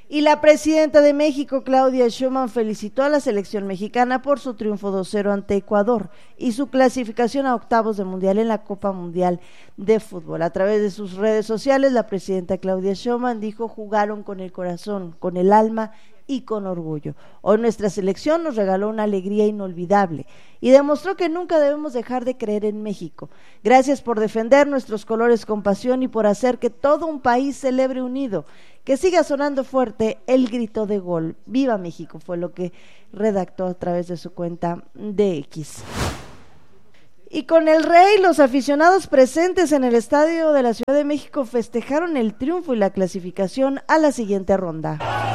Y la presidenta de México, Claudia Sheinbaum, felicitó a la selección mexicana por su triunfo 2-0 ante Ecuador y su clasificación a octavos de mundial en la Copa Mundial de Fútbol. A través de sus redes sociales, la presidenta Claudia Sheinbaum dijo: jugaron con el corazón, con el alma y con orgullo. Hoy nuestra selección nos regaló una alegría inolvidable y demostró que nunca debemos dejar de creer en México. Gracias por defender nuestros colores con pasión y por hacer que todo un país celebre unido. Que siga sonando fuerte el grito de gol. ¡Viva México! Fue lo que redactó a través de su cuenta de X. Y con el Rey, los aficionados presentes en el estadio de la Ciudad de México festejaron el triunfo y la clasificación a la siguiente ronda.